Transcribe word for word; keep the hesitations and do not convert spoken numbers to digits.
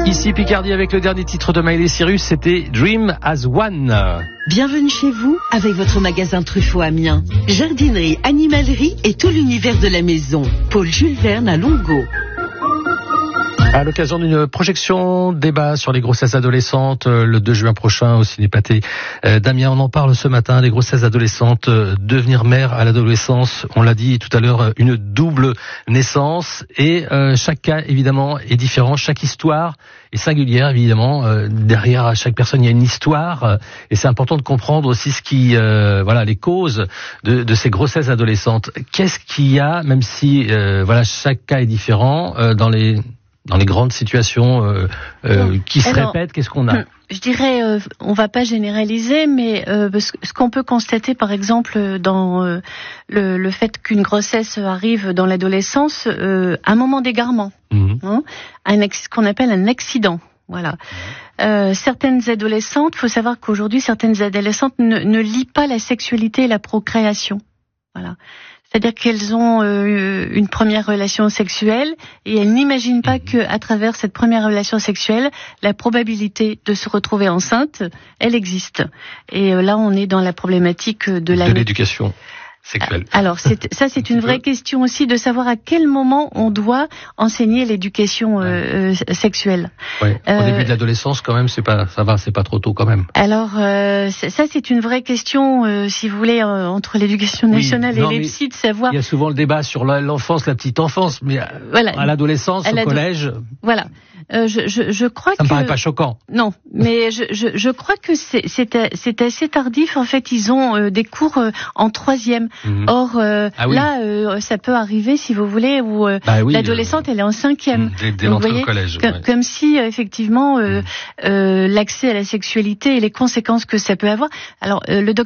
Ici Picardie avec le dernier titre de Miley Cyrus, c'était Dream as One. Bienvenue chez vous avec votre magasin Truffaut Amiens. Jardinerie, animalerie et tout l'univers de la maison. Paul Jules Verne à Longo. À l'occasion d'une projection débat sur les grossesses adolescentes le deux juin prochain au Ciné-Pathé d'Amiens, on en parle ce matin, les grossesses adolescentes, devenir mère à l'adolescence, on l'a dit tout à l'heure, une double naissance et euh, chaque cas évidemment est différent, chaque histoire est singulière évidemment, euh, derrière chaque personne il y a une histoire euh, et c'est important de comprendre aussi ce qui, euh, voilà, les causes de, de ces grossesses adolescentes. Qu'est-ce qu'il y a, même si euh, voilà chaque cas est différent, euh, dans les dans les grandes situations euh, euh, qui se Alors, répètent, qu'est-ce qu'on a ? Je dirais, euh, on va pas généraliser, mais euh, ce qu'on peut constater, par exemple, dans euh, le, le fait qu'une grossesse arrive dans l'adolescence, euh, un moment d'égarement, mmh. hein, un ce qu'on appelle un accident. Voilà. Euh, certaines adolescentes, faut savoir qu'aujourd'hui, certaines adolescentes ne, ne lient pas la sexualité et la procréation. Voilà. C'est-à-dire qu'elles ont euh, une première relation sexuelle et elles n'imaginent pas qu'à travers cette première relation sexuelle, la probabilité de se retrouver enceinte, elle existe. Et euh, là, on est dans la problématique de la... De l'éducation sexuelle. Alors, c'est, ça, c'est une vraie question aussi de savoir à quel moment on doit enseigner l'éducation euh, euh, sexuelle. Ouais. Au euh, début de l'adolescence, quand même, c'est pas, ça va, c'est pas trop tôt, quand même. Alors, euh, ça, c'est une vraie question, euh, si vous voulez, euh, entre l'éducation nationale oui, non, et l'E P S I, de savoir. Il y a souvent le débat sur l'enfance, la petite enfance, mais voilà. à l'adolescence, à au collège. Voilà. Euh, je, je, je crois ça que... me paraît pas choquant. Non, mais je, je, je crois que c'est, c'est, c'est assez tardif. En fait, ils ont euh, des cours euh, en troisième. Mmh. Or, euh, ah oui. là, euh, ça peut arriver, si vous voulez, où euh, bah oui, l'adolescente, euh... elle est en cinquième. Dès, dès l'entrée au collège. Com- ouais. Comme si, euh, effectivement, euh, mmh. euh, l'accès à la sexualité et les conséquences que ça peut avoir. Alors, euh, le docteur